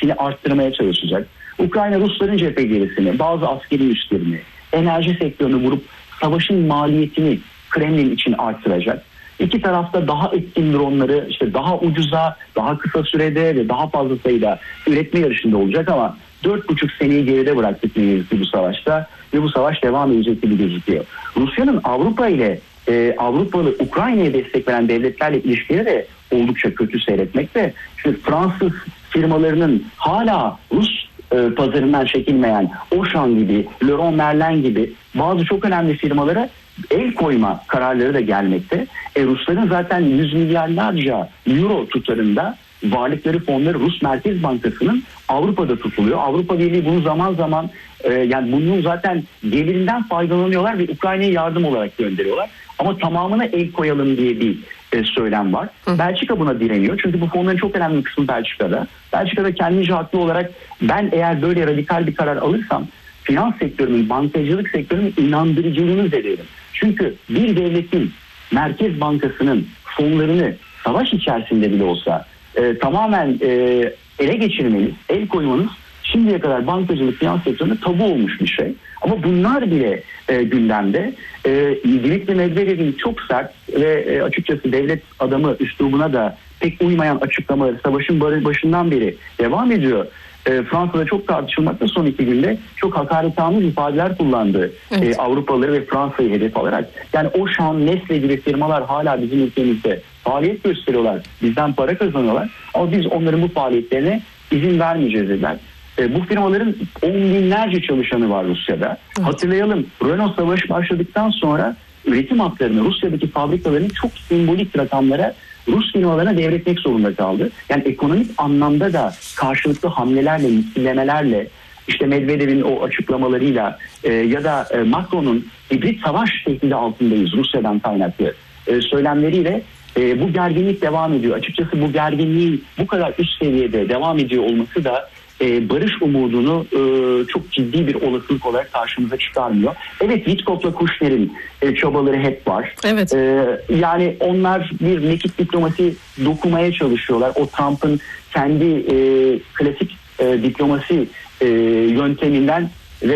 gücünü arttırmaya çalışacak. Ukrayna Rusların cephe gerisini, bazı askeri üslerini, enerji sektörünü vurup savaşın maliyetini Kremlin için artıracak. İki tarafta daha etkin dronları işte daha ucuza, daha kısa sürede ve daha fazla sayıda üretme yarışında olacak ama 4,5 seneyi geride bıraktık bu savaşta ve bu savaş devam edecek gibi gözüküyor. Rusya'nın Avrupa ile Avrupalı Ukrayna'ya destek veren devletlerle ilişkileri de oldukça kötü seyretmekte. İşte Fransız firmalarının hala Rus pazarından çekilmeyen Auchan gibi, Leroy Merlin gibi bazı çok önemli firmalara el koyma kararları da gelmekte. Rusların zaten 100 milyarlarca euro tutarında varlıkları, fonları Rus Merkez Bankası'nın Avrupa'da tutuluyor. Avrupa Birliği bunu zaman zaman yani bunun zaten gelirinden faydalanıyorlar ve Ukrayna'ya yardım olarak gönderiyorlar. Ama tamamına el koyalım diye bir söylem var. Belçika buna direniyor. Çünkü bu fonların çok önemli bir kısmı Belçika'da. Belçika'da kendince haklı olarak ben eğer böyle radikal bir karar alırsam finans sektörünün, bankacılık sektörünün inandırıcılığını zedelerim. Çünkü bir devletin Merkez Bankası'nın fonlarını savaş içerisinde bile olsa tamamen ele geçirmeniz, el koymanız şimdiye kadar bankacılık, finans sektöründe tabu olmuş bir şey. Ama bunlar bile gündemde. Dmitri Medvedev'in çok sert ve açıkçası devlet adamı üslubuna da pek uymayan açıklamaları savaşın başından beri devam ediyor. Fransa'da çok tartışılmakta son 2 günde çok hakaretamiz ifadeler kullandı. Evet. Avrupalıları ve Fransa'yı hedef alarak. Yani Auchan, Nestle gibi firmalar hala bizim ülkemizde faaliyet gösteriyorlar. Bizden para kazanıyorlar. Ama biz onların bu faaliyetlerine izin vermeyeceğiz dediler. Bu firmaların 10 binlerce çalışanı var Rusya'da. Evet. Hatırlayalım, Renault savaşı başladıktan sonra üretim haklarını Rusya'daki fabrikalarını çok sembolik rakamlara Rus firmalarına devretmek zorunda kaldı. Yani ekonomik anlamda da karşılıklı hamlelerle, misillemelerle, işte Medvedev'in o açıklamalarıyla ya da Macron'un hibrit savaş tehdidi altındayız Rusya'dan kaynaklı söylemleriyle bu gerginlik devam ediyor. Açıkçası bu gerginliğin bu kadar üst seviyede devam ediyor olması da barış umudunu çok ciddi bir olasılık olarak karşımıza çıkarmıyor. Evet, Witkoff'la Kushner'in çabaları hep var. Evet. Yani onlar bir nekit diplomasi dokumaya çalışıyorlar. O Trump'ın kendi klasik diplomasi yönteminden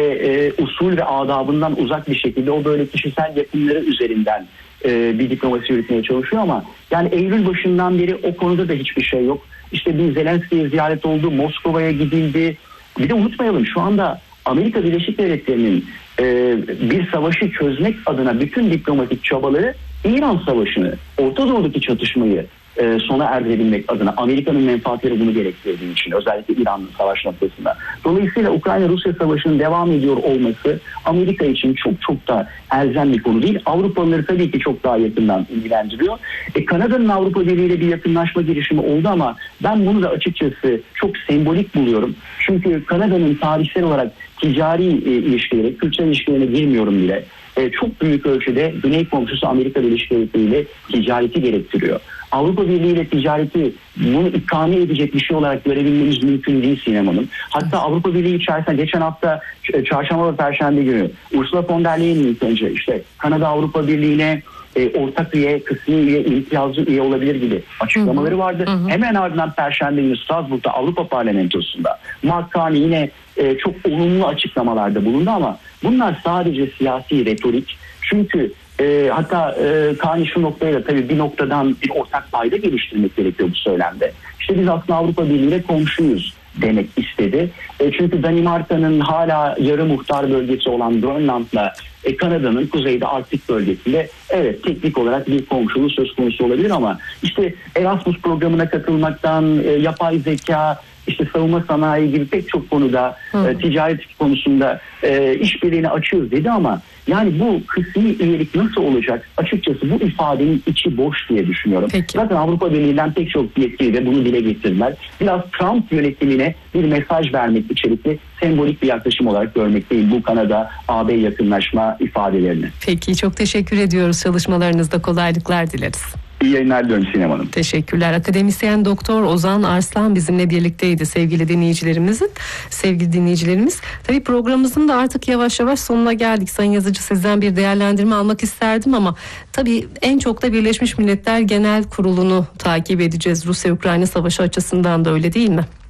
ve usul ve adabından uzak bir şekilde o böyle kişisel yakınları üzerinden bir diplomasi yürütmeye çalışıyor ama yani Eylül başından beri o konuda da hiçbir şey yok. İşte bir Zelenski'ye ziyaret oldu, Moskova'ya gidildi. Bir de unutmayalım, şu anda Amerika Birleşik Devletleri'nin bir savaşı çözmek adına bütün diplomatik çabaları İran Savaşı'nı, Orta Doğu'daki çatışmayı sona erdirebilmek adına, Amerika'nın menfaatleri bunu gerektirdiği için, özellikle İran'ın savaş noktasında. Dolayısıyla Ukrayna-Rusya savaşının devam ediyor olması Amerika için çok çok da elzem bir konu değil. Avrupalıları tabii ki çok daha yakından ilgilendiriyor. Kanada'nın Avrupa Birliği ile bir yakınlaşma girişimi oldu ama ben bunu da açıkçası çok sembolik buluyorum. Çünkü Kanada'nın tarihsel olarak ticari ilişkileri, kültürel ilişkilerine girmiyorum bile. Çok büyük ölçüde Güney komşusu Amerika Birleşik Devletleri ile ticareti gerektiriyor. Avrupa Birliği ile ticareti bunu ikame edecek bir şey olarak görebilmemiz mümkün değil Sinem Hanım. Hatta Avrupa Birliği içerisinde geçen hafta çarşamba ve perşembe günü Ursula von der Leyen'in ilk önce işte Kanada Avrupa Birliği'ne ortak üye, kısmi üye, imtiyazlı üye olabilir gibi açıklamaları vardı. Hemen ardından perşembe günü Strasbourg'da Avrupa Parlamentosu'nda Mark Carney yine çok olumlu açıklamalarda bulundu ama bunlar sadece siyasi retorik. Çünkü hatta Carney şu noktaya da tabii bir noktadan bir ortak payda geliştirmek gerekiyor bu söylemde. İşte biz aslında Avrupa Birliği ile komşuyuz demek istedi. Çünkü Danimarka'nın hala yarı muhtar bölgesi olan Grönland'la Kanada'nın kuzeyde Arktik bölgesinde evet teknik olarak bir komşuluğu söz konusu olabilir ama işte Erasmus programına katılmaktan yapay zeka, işte savunma sanayi gibi pek çok konuda ticaret konusunda işbirliğini açıyoruz dedi ama yani bu kısmi üyelik nasıl olacak? Açıkçası bu ifadenin içi boş diye düşünüyorum. Peki. Zaten Avrupa Birliği'nden pek çok yetkili de bunu dile getirdiler. Biraz Trump yönetimine bir mesaj vermek içerikli sembolik bir yaklaşım olarak görmekteyim bu Kanada-AB yakınlaşma ifadelerini. Peki, çok teşekkür ediyoruz. Çalışmalarınızda kolaylıklar dileriz. İyi yayınlar diliyorum Sinem Hanım. Teşekkürler. Akademisyen Doktor Ozan Arslan bizimle birlikteydi sevgili dinleyicilerimiz. Tabii programımızın da artık yavaş yavaş sonuna geldik. Sayın Yazıcı, sizden bir değerlendirme almak isterdim ama tabii en çok da Birleşmiş Milletler Genel Kurulu'nu takip edeceğiz. Rusya-Ukrayna savaşı açısından da öyle değil mi?